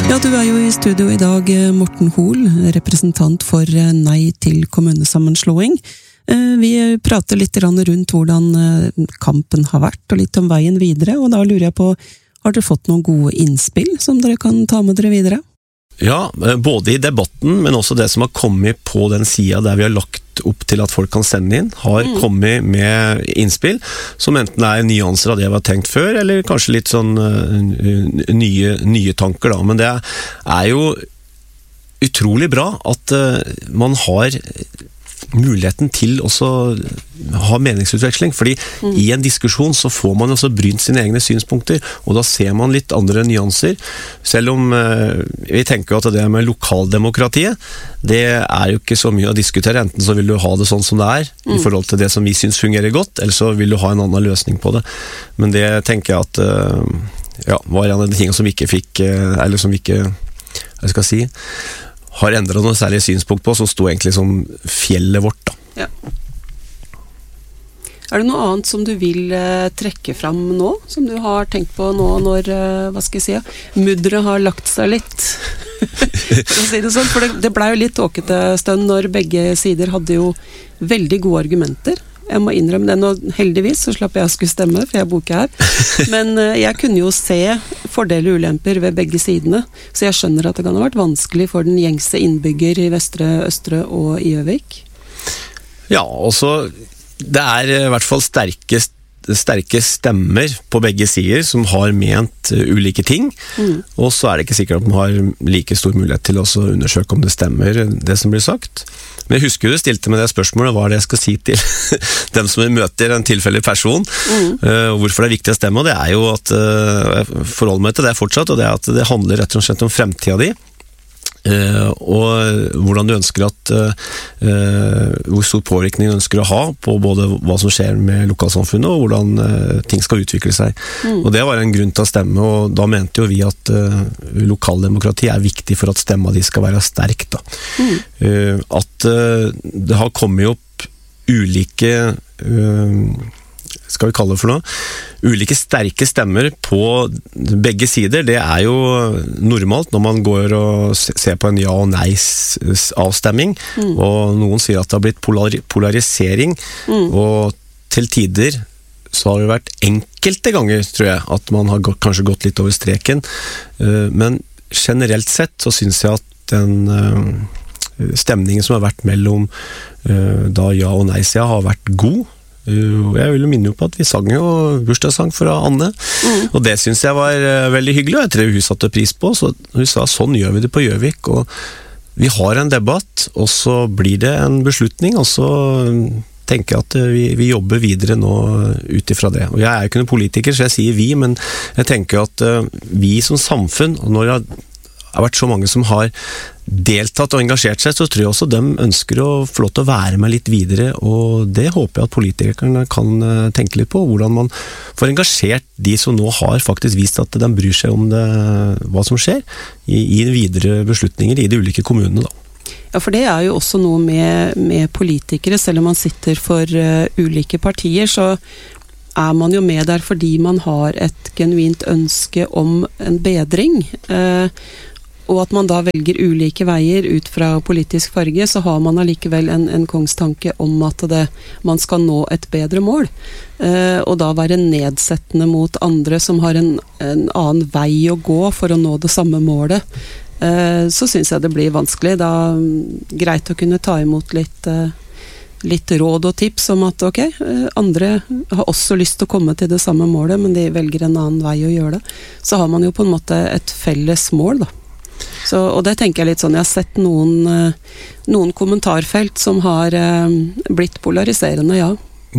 Ja, du jo i studio i dag, Morten Hoel, representant for Nei til kommunesammenslåing. Vi prater litt rundt hvordan kampen har vært, og litt om veien videre, og da lurer jeg på, har dere fått noen gode innspill som dere kan ta med dere videre? Ja, både i debatten, men også det som har kommet på den siden der vi har lagt opp til at folk kan sende inn, har kommet med innspill, som enten nyanser av det vi har tenkt før, eller kanskje litt sånn nye tanker da. Men det jo utrolig bra at man har muligheten til også ha meningsutveksling, fordi i en diskusjon så får man også brynt sine egne synspunkter, og da ser man litt andre nyanser, selv om vi tenker jo at det med lokaldemokratiet, det jo ikke så mye å diskutere, enten så vil du ha det sånn som det i forhold til det som vi synes fungerer godt, eller så vil du ha en annen løsning på det. Men det tenker jeg at var en av de tingene som vi ikke fikk, eller som vi ikke, jeg skal si, har endret noe særlig synspunkt på, som stod egentlig som fjellet vårt da. Ja. Det noe annet som du vil trekke fram nå, som du har tenkt på nå når, hva skal jeg si, mudderet har lagt seg litt, for å si det sånn, for det ble jo litt tåkete stund når begge sider hadde jo veldig gode argumenter. Jeg må innrømme det nå, heldigvis, så slapp jeg å skulle stemme, for jeg bor ikke her. Men jeg kunne jo se fordeler og ulemper ved begge sidene, så jeg skjønner at det kan ha vært vanskelig for den gjengse innbygger i Vestre, Østre og i Gjøvik. Ja, også det i hvert fall sterke stemmer på begge sider som har ment ulike ting, og så det ikke sikkert at man har like stor mulighet til å undersøke om det stemmer, det som blir sagt. Men jeg husker du stilte med det spørsmålet, hva det jeg skal si til dem som møter en tilfeldig person, og hvorfor det viktig å stemme, og det jo at forholdet meg til det fortsatt, og det at det handler rett og slett om fremtiden din, og hvordan du ønsker at hvor stor påvirkning du ønsker å ha på både hva som skjer med lokalsamfunnet og hvordan ting skal utvikle seg. Og det var en grunn til å stemme, og da mente jo vi at lokaldemokrati viktig for at stemma de skal være sterk da. At det har kommet opp ulike skal vi kalle det for noe, ulike sterke stemmer på begge sider, det jo normalt når man går og ser på en ja- og nei-avstemming, og noen sier at det har blitt polarisering, og til tider så har det vært enkelte ganger, tror jeg, at man har kanskje gått litt over streken, men generelt sett så synes jeg at den stemningen som har vært mellom da ja- og nei-sida har vært god. Jeg vil minne på at vi sang jo bursdagssang fra Anne, og det synes jeg var veldig hyggelig, og jeg tror hun satte pris på, så hun sa sånn gjør vi det på Gjøvik, og vi har en debatt, og så blir det en beslutning, og så tenker jeg at vi jobber videre nå utifra det. Og jeg jo ikke noen politiker, så jeg sier vi, men jeg tenker at vi som samfunn, og når det har vært så mange som har deltatt og engasjert seg, så tror jeg også de ønsker å få lov til å være med litt videre, og det håper jeg at politikerne kan tenke litt på, hvordan man får engasjert de som nå har faktisk vist at de bryr seg om det, hva som skjer i videre beslutninger i de ulike kommunene da. Ja, for det jo også noe med politikere, selv om man sitter for ulike partier, så man jo med der fordi man har et genuint ønske om en bedring, og at man da velger ulike veier ut fra politisk farge, så har man allikevel en kongstanke om at man skal nå et bedre mål, og da være nedsettende mot andre som har en annen vei å gå for å nå det samme målet, så synes jeg det blir vanskelig. Da greit å kunne ta imot litt råd og tips om at ok, andre har også lyst til å komme til det samme målet, men de velger en annen vei å gjøre det. Så har man jo på en måte et felles mål da. Og det tenker jeg litt sånn, jeg har sett noen kommentarfelt som har blitt polariserende, ja.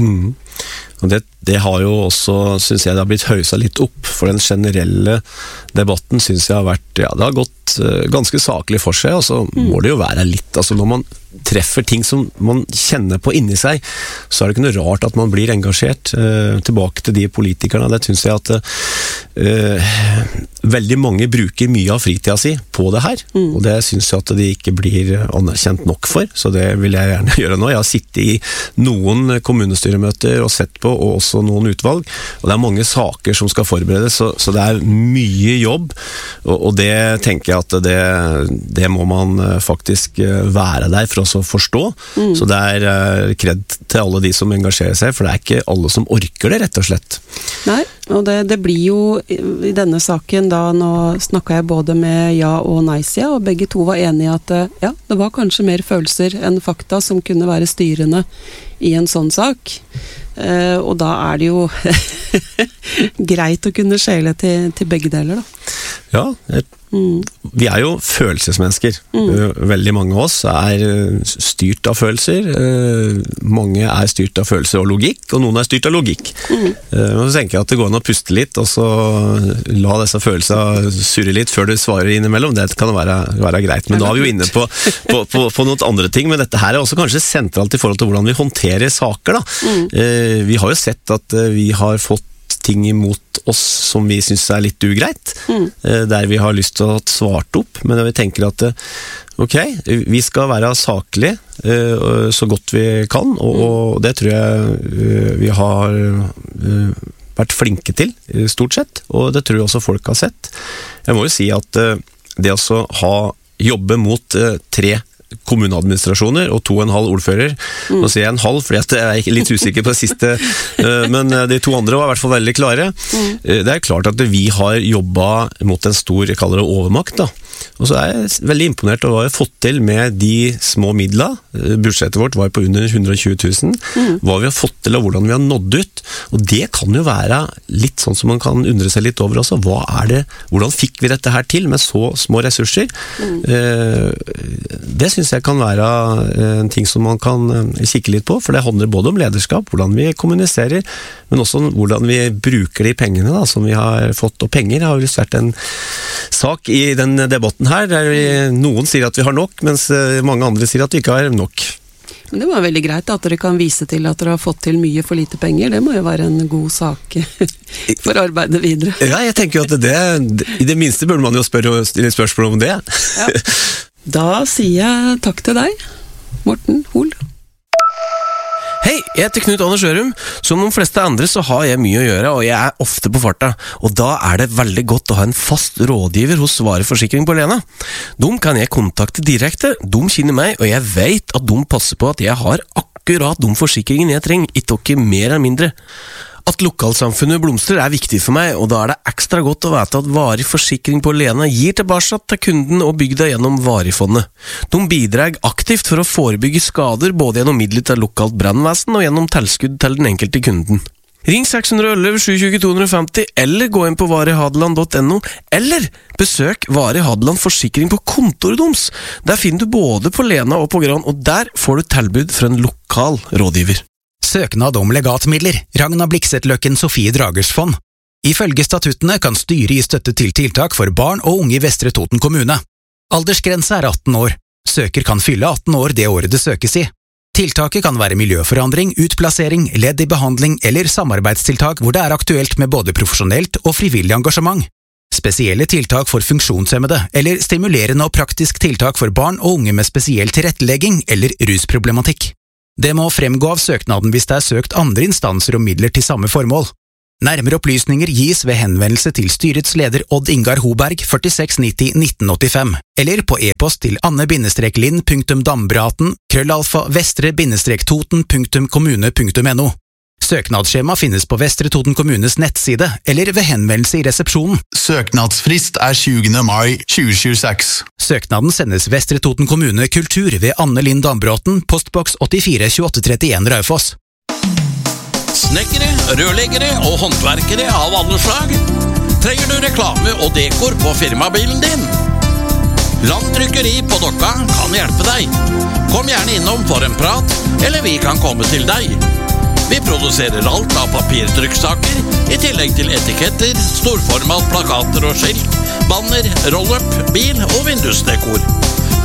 Og det har jo også, synes jeg, det har blitt høysa litt opp, for den generelle debatten synes jeg har vært, ja, det har gått ganske saklig for seg, og så må det jo være litt, altså når man treffer ting som man kjenner på inni seg, så det ikke noe rart at man blir engasjert. Tilbake til de politikerne, det synes jeg at veldig mange bruker mye av fritida si på det her, og det synes jeg at de ikke blir anerkjent nok for, så det vil jeg gjerne gjøre nå. Jeg har sittet i noen kommunestyremøter og sett på, og også noen utvalg, og det mange saker som skal forberedes, så det mye jobb, Og det tenker jeg at det må man faktisk være der for å forstå. Så det kred til alle de som engasjerer seg, for det ikke alle som orker det, rett og slett. Nei, og det blir jo i denne saken da, nå snakket jeg både med ja- og nei-sida, og begge to var enige at ja, det var kanskje mer følelser enn fakta som kunne være styrende i en sånn sak. Og da det jo greit å kunne skjele til begge deler da. Ja, vi jo følelsesmennesker. Veldig mange av oss styrt av følelser. Mange styrt av følelser og logikk, og noen styrt av logikk. Så tenker jeg at det går an å puste litt, og så la disse følelsene surre litt før du svarer innimellom. Det kan være greit. Men da vi jo inne på noen andre ting, men dette her også kanskje sentralt i forhold til hvordan vi håndterer saker da. Vi har jo sett at vi har fått ting imot oss som vi synes litt ugreit, der vi har lyst til å ha svart opp, men vi tenker at ok, vi skal være saklige så godt vi kan, og det tror jeg vi har vært flinke til, stort sett, og det tror jeg også folk har sett. Jeg må jo si at det å jobbe mot 3 kommuneadministrasjoner og 2,5 ordfører. Nå sier jeg en halv, fordi jeg litt usikker på det siste, men de 2 andre var i hvert fall veldig klare. Det klart at vi har jobbet mot en stor, jeg kaller det overmakt da. Og så jeg veldig imponert over hva vi har fått til med de små midlene. Budsjettet vårt var på under 120 000. Hva vi har fått til og hvordan vi har nådd ut. Og det kan jo være litt sånn som man kan undre seg litt over også. Hvordan fikk vi dette her til med så små ressurser? Det synes jeg kan være en ting som man kan kikke litt på, for det handler både om lederskap, hvordan vi kommuniserer, men også hvordan vi bruker de pengene da, som vi har fått. Og penger har jo vært en sak i den debatten her, der noen sier at vi har nok, mens mange andre sier at vi ikke har nok. Men det var veldig greit at dere kan vise til at dere har fått til mye for lite penger. Det må jo være en god sak for arbeidet videre. Ja, jeg tenker jo at i det minste burde man jo stille spørsmål om det. Ja. Da sier jeg takk til deg, Morten Hoel. Hei, jeg heter Knut Anders Ørum. Som de fleste andre så har jeg mye å gjøre, og jeg ofte på farta. Og da det veldig godt å ha en fast rådgiver hos Vareforsikring på Lena. De kan jeg kontakte direkte, de kjenner meg, og jeg vet at de passer på at jeg har akkurat de forsikringen jeg trenger, ikke mer eller mindre. At lokalsamfunnet blomstrer viktig for meg, og da det ekstra godt å vite at Varig Forsikring på Lena gir tilbake til kunden og bygda gjennom Varifondet. De bidrar aktivt for å forebygge skader både gjennom midler til lokalt brannvesen og gjennom tilskudd til den enkelte kunden. Ring 611 720 250 eller gå inn på varihadeland.no, eller besøk Vari Hadeland Forsikring på kontoret deres. Der finner du både på Lena og på Gran, og der får du tilbud fra en lokal rådgiver. Søknad om legatmidler, Ragna Bliksetløkken Sofie Dragers fond. Ifølge statuttene kan styret gi støtte til tiltak for barn og unge i Vestre Toten kommune. Aldersgrense 18 år. Søker kan fylle 18 år det året det søkes i. Tiltaket kan være miljøforandring, utplassering, ledd i behandling eller samarbeidstiltak hvor det aktuelt med både profesjonelt og frivillig engasjement. Spesielle tiltak for funksjonshemmede eller stimulerende og praktisk tiltak for barn og unge med spesiell tilrettelegging eller rusproblematikk. Det må fremgå av søknaden hvis det søkt andre instanser om midler til samme formål. Nærmere opplysninger gis ved henvendelse til styrets leder Odd Ingar Hoberg 4690 1985, eller på e-post til anne-linn.dambraten @vestre-toten.kommune.no. Søknadsskjema finnes på Vestre Toten kommunes nettside, eller ved henvendelse i resepsjonen. Søknadsfrist 20. mai 2026. Søknaden sendes Vestre Toten kommune kultur ved Anne-Linn Dambraten, postboks 84 2831 Raufoss. Snekkere, rørleggere og håndverkere av alle slag. Trenger du reklame og dekor på firmabilen din? Landtrykkeri på Dokka kan hjelpe deg. Kom gjerne innom for en prat, eller vi kan komme til deg. Vi produserer alt av papirtrykksaker, i tillegg til etiketter, storformat plakater og skilt, banner, roll-up, bil og vindusdekor.